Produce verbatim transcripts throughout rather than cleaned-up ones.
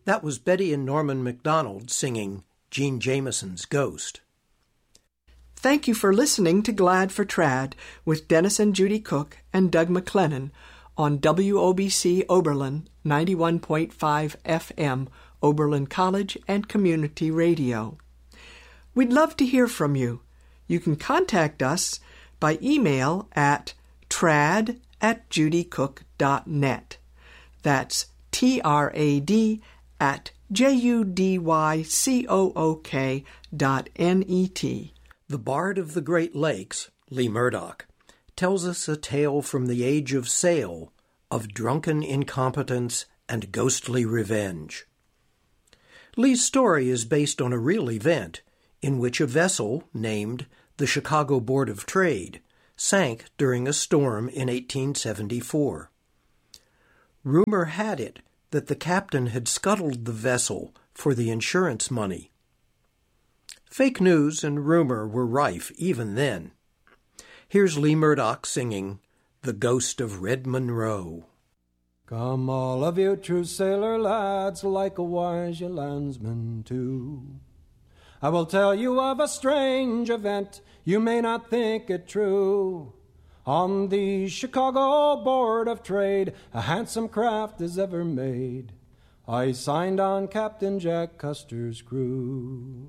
That was Betty and Norman MacDonald singing Gene Jamison's Ghost. Thank you for listening to Glad for Trad with Dennis and Judy Cook and Doug McLennan on W O B C Oberlin ninety-one point five F M, Oberlin College and Community Radio. We'd love to hear from you. You can contact us by email at trad at judycook dot net. That's T R A D at J U D Y C O O K dot N E T. The Bard of the Great Lakes, Lee Murdoch, tells us a tale from the age of sail of drunken incompetence and ghostly revenge. Lee's story is based on a real event in which a vessel named the Chicago Board of Trade sank during a storm in eighteen seventy-four. Rumor had it that the captain had scuttled the vessel for the insurance money. Fake news and rumor were rife even then. Here's Lee Murdoch singing The Ghost of Red Monroe. Come all of you true sailor lads, like a wise ye landsmen too. I will tell you of a strange event, you may not think it true. On the Chicago Board of Trade, a handsome craft is ever made. I signed on Captain Jack Custer's crew.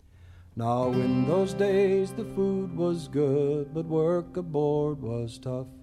Now in those days the food was good, but work aboard was tough.